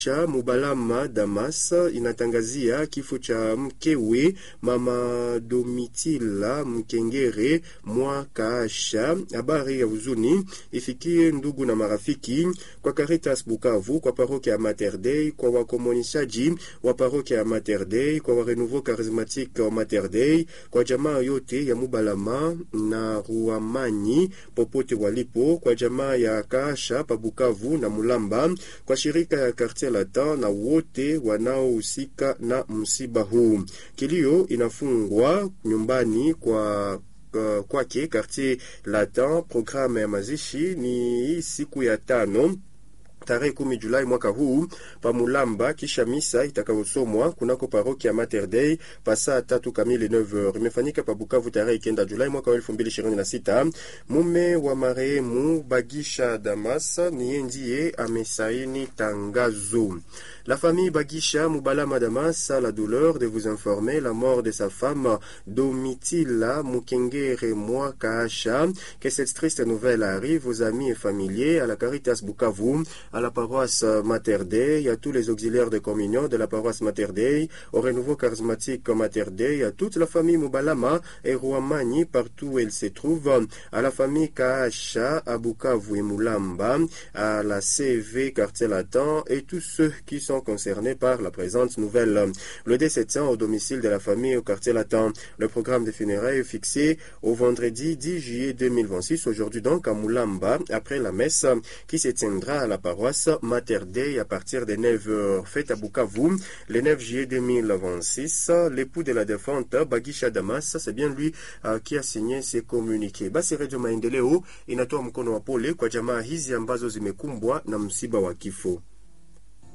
Mubalama Damas inatangazia kifo cha mkewe Mama Domitila Mkengere Mwakaasha. Habari ya huzuni ifikie ndugu na marafiki kwa Caritas Bukavu, kwa parokia ya Mater Dei, kwa wakomunishaji wa parokia ya Mater Dei, kwa wa Renouveau Charismatique wa Mater Dei, kwa jamaa yote ya Mubalama na Ruamanyi popote walipo, kwa jamaa ya Kaasha pa Bukavu na Mulamba, kwa shirika ya Quartier Latin na wote wanaohusika na msiba huu. Kilio inafungwa nyumbani kwake Quartier Latin. Programu ya mazishi ni siku ya 5 tarehe 10 Julai mwaka huu pa Mulamba, kisha misa itakayosomwa kunako parokia Mater Dei pa saa 3 kamili 9h. Imefanyika pa Bukavu tarehe 9 Julai mwaka 2026. Mume wa marehemu Bagisha Damas ni ndiye amesaini tangazo. La famille Bagisha Mubalama Damas a la douleur de vous informer la mort de sa femme Domitila Mukengere Mwakaasha. Que cette triste nouvelle arrive aux amis et familiers, à la Caritas Bukavu, à la paroisse Mater Dei, à tous les auxiliaires de communion de la paroisse Mater Dei, au Renouveau Charismatique Mater Dei, à toute la famille Mubalama et Ruamanyi partout où elle se trouve, à la famille Kaasha à Bukavu et Mulamba, à la CV Quartier Latin et tous ceux qui sont concernés par la présente nouvelle. Le décès au domicile de la famille au Quartier Latin. Le programme de funérailles est fixé au vendredi 10 juillet 2026, aujourd'hui donc à Mulamba, après la messe qui se tiendra à la paroisse Mater Dei à partir de 9h. Fête à Bukavu, le 9 juillet 2026. L'époux de la défunte, Bagisha Damas, c'est bien lui qui a signé ces communiqués. Basi Radio Maendeleo inatoa mkono wa pole kwa jamaa hizi ambazo zimekumbwa na msiba wa kifo.